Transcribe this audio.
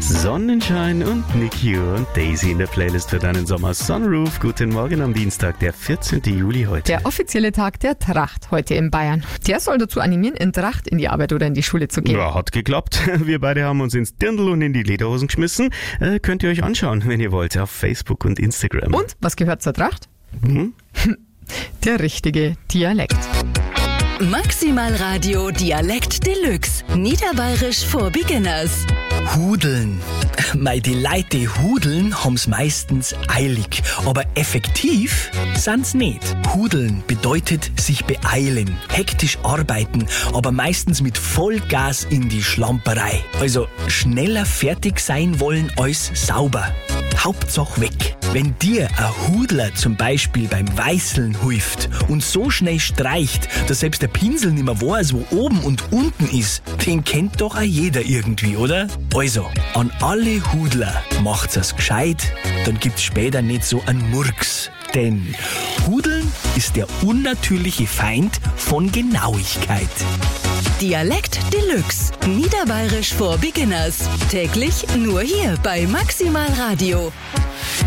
Sonnenschein und Niki und Daisy in der Playlist für deinen Sommer. Sunroof, guten Morgen am Dienstag, der 14. Juli heute. Der offizielle Tag der Tracht heute in Bayern. Der soll dazu animieren, in Tracht in die Arbeit oder in die Schule zu gehen. Ja, hat geklappt. Wir beide haben uns ins Dirndl und in die Lederhosen geschmissen. Könnt ihr euch anschauen, wenn ihr wollt, auf Facebook und Instagram. Und, was gehört zur Tracht? Der richtige Dialekt. Maximal Radio Dialekt Deluxe. Niederbayerisch for Beginners. Hudeln. Die Leute, die hudeln, haben's meistens eilig. Aber effektiv sind's nicht. Hudeln bedeutet sich beeilen, hektisch arbeiten, aber meistens mit Vollgas in die Schlamperei. Also schneller fertig sein wollen als sauber. Hauptsache weg. Wenn dir ein Hudler zum Beispiel beim Weißeln hilft und so schnell streicht, dass selbst der Pinsel nicht mehr weiß, wo oben und unten ist, den kennt doch auch jeder irgendwie, oder? Also, an alle Hudler macht's es gescheit, dann gibt's später nicht so einen Murks. Denn Hudeln ist der unnatürliche Feind von Genauigkeit. Dialekt Deluxe. Niederbayerisch for Beginners. Täglich nur hier bei Maximal Radio.